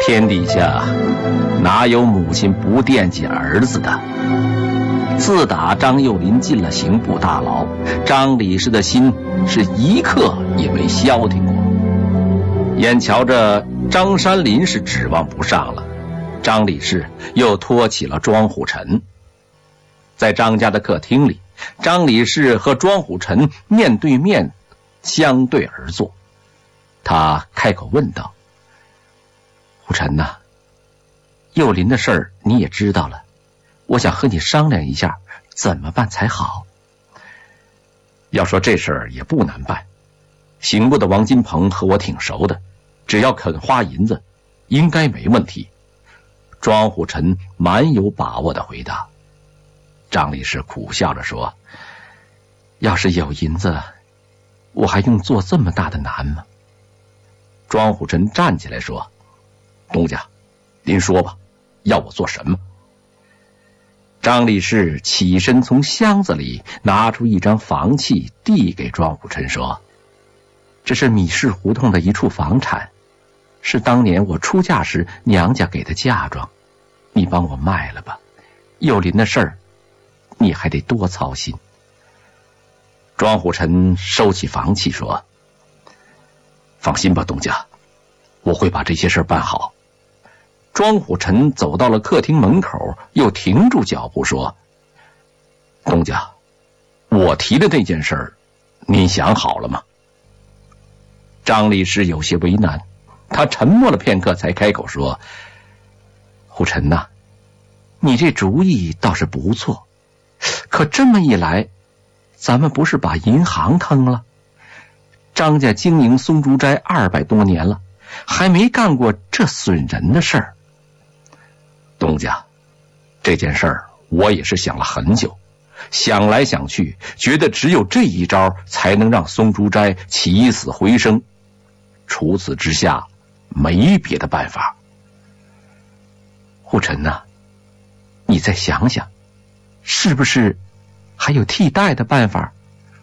天底下哪有母亲不惦记儿子的？自打张幼林进了刑部大牢，张理事的心是一刻也没消停过。眼瞧着张山林是指望不上了，张理事又托起了庄虎臣。在张家的客厅里，张理事和庄虎臣面对面相对而坐。他开口问道：虎臣呐，幼林的事儿你也知道了，我想和你商量一下怎么办才好。要说这事儿也不难办，刑部的王金鹏和我挺熟的，只要肯花银子应该没问题。庄虎臣蛮有把握地回答。张理事苦笑着说：要是有银子，我还用做这么大的难吗？庄虎臣站起来说：东家，您说吧，要我做什么？张理事起身从箱子里拿出一张房契，递给庄虎臣说：这是米市胡同的一处房产，是当年我出嫁时娘家给的嫁妆，你帮我卖了吧，幼林的事儿你还得多操心。庄虎臣收起房契说：放心吧，东家，我会把这些事办好。庄虎臣走到了客厅门口，又停住脚步说：东家，我提的那件事儿您想好了吗？张理事有些为难，他沉默了片刻才开口说：虎臣呐，你这主意倒是不错，可这么一来，咱们不是把银行坑了？张家经营松竹斋200多年了，还没干过这损人的事儿。东家，这件事儿我也是想了很久，想来想去，觉得只有这一招才能让松竹斋起死回生，除此之下没别的办法。虎臣呐，你再想想，是不是还有替代的办法？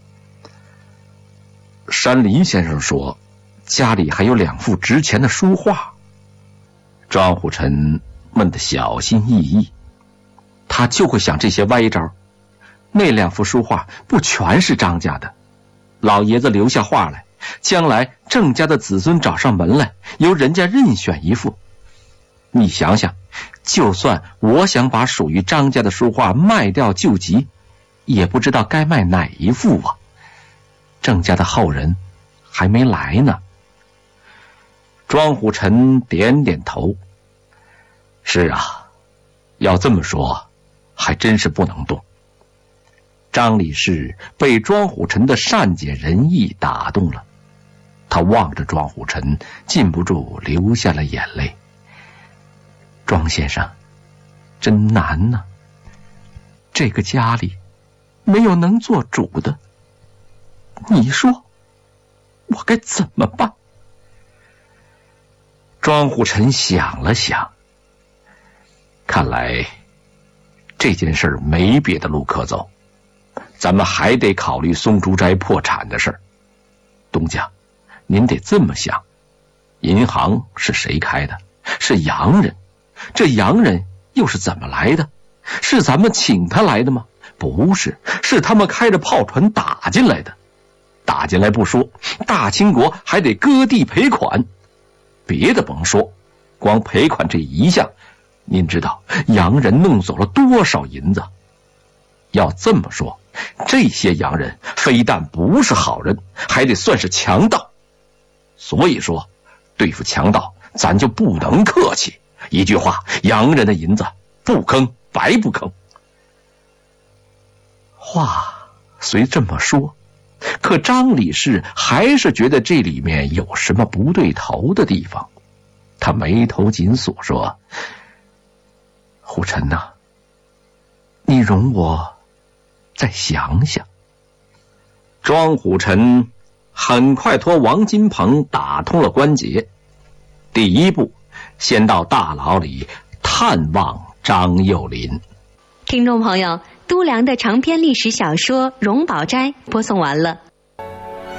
山林先生说家里还有2幅值钱的书画。庄虎臣问得小心翼翼，他就会想这些歪招。那2幅书画不全是张家的，老爷子留下画来，将来郑家的子孙找上门来，由人家任选一幅。你想想，就算我想把属于张家的书画卖掉救急，也不知道该卖哪一幅啊。郑家的后人还没来呢。庄虎臣点点头：是啊，要这么说还真是不能动。张理事被庄虎臣的善解人意打动了，他望着庄虎臣，禁不住流下了眼泪。庄先生，真难呐，这个家里没有能做主的，你说我该怎么办？庄虎臣想了想，看来这件事没别的路可走，咱们还得考虑松竹斋破产的事儿。东家，您得这么想，银行是谁开的？是洋人。这洋人又是怎么来的？是咱们请他来的吗？不是，是他们开着炮船打进来的。打进来不说，大清国还得割地赔款。别的甭说，光赔款这一项，您知道洋人弄走了多少银子？要这么说，这些洋人非但不是好人，还得算是强盗。所以说，对付强盗咱就不能客气。一句话，洋人的银子不坑白不坑。话虽这么说，可张理事还是觉得这里面有什么不对头的地方。他眉头紧锁说：虎臣呐，你容我再想想。庄虎臣很快托王金鹏打通了关节。第一步，先到大牢里探望张幼林。 听众朋友，都良的长篇历史小说《荣宝斋》播送完了。